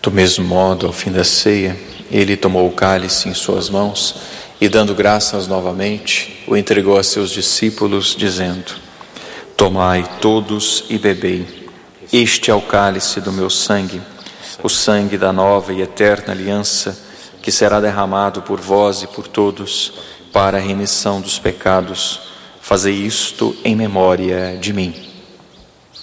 Do mesmo modo, ao fim da ceia, ele tomou o cálice em suas mãos e, dando graças novamente, o entregou a seus discípulos, dizendo: Tomai todos e bebei. Este é o cálice do meu sangue, o sangue da nova e eterna aliança, que será derramado por vós e por todos para a remissão dos pecados. Fazei isto em memória de mim.